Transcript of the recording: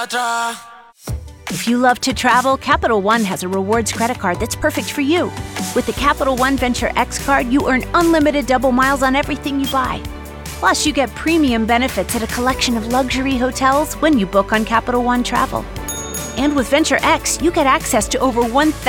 If you love to travel, Capital One has a rewards credit card that's perfect for you. With the Capital One Venture X card, you earn unlimited double miles on everything you buy. Plus, you get premium benefits at a collection of luxury hotels when you book on Capital One Travel. And with Venture X, you get access to over 1,000